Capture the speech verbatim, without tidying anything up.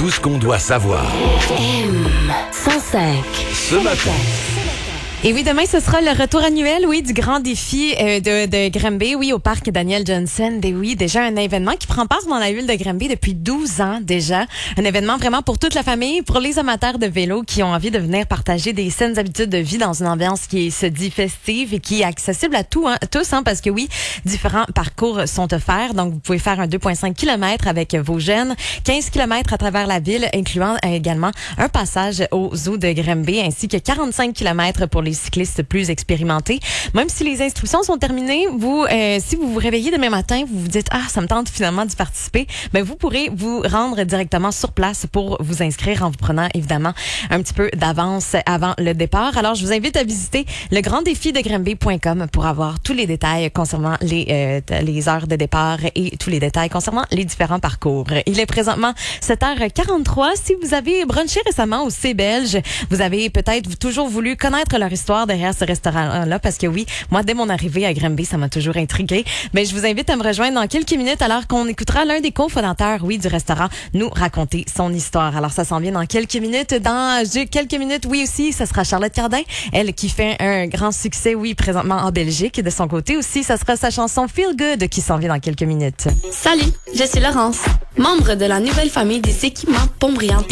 Tout ce qu'on doit savoir. M cent cinq. Ce matin. Et oui, demain, ce sera le retour annuel, oui, du grand défi euh, de, de Granby, oui, au parc Daniel Johnson. Et oui, déjà un événement qui prend part dans la ville de Granby depuis douze ans déjà. Un événement vraiment pour toute la famille, pour les amateurs de vélo qui ont envie de venir partager des saines habitudes de vie dans une ambiance qui se dit festive et qui est accessible à tout, hein, tous, hein, parce que oui, différents parcours sont offerts. Donc, vous pouvez faire un deux virgule cinq kilomètres avec vos jeunes, quinze kilomètres à travers la ville, incluant euh, également un passage au zoo de Granby, ainsi que quarante-cinq kilomètres pour les cyclistes plus expérimentés. Même si les inscriptions sont terminées, vous, euh, si vous vous réveillez demain matin, vous vous dites « Ah, ça me tente finalement d'y participer », ben vous pourrez vous rendre directement sur place pour vous inscrire en vous prenant évidemment un petit peu d'avance avant le départ. Alors, je vous invite à visiter le grand défi de Granby point com pour avoir tous les détails concernant les, euh, les heures de départ et tous les détails concernant les différents parcours. Il est présentement sept heures quarante-trois. Si vous avez brunché récemment au C-Belge, vous avez peut-être toujours voulu connaître leur histoire derrière ce restaurant-là, parce que oui, moi, dès mon arrivée à Granby, ça m'a toujours intrigué. Mais je vous invite à me rejoindre dans quelques minutes alors qu'on écoutera l'un des cofondateurs, oui, du restaurant nous raconter son histoire. Alors, ça s'en vient dans quelques minutes. Dans quelques minutes, oui aussi, ça sera Charlotte Cardin, elle qui fait un grand succès, oui, présentement en Belgique. De son côté aussi, ça sera sa chanson Feel Good qui s'en vient dans quelques minutes. Salut, je suis Laurence, membre de la nouvelle famille des équipements Pont-Brillant.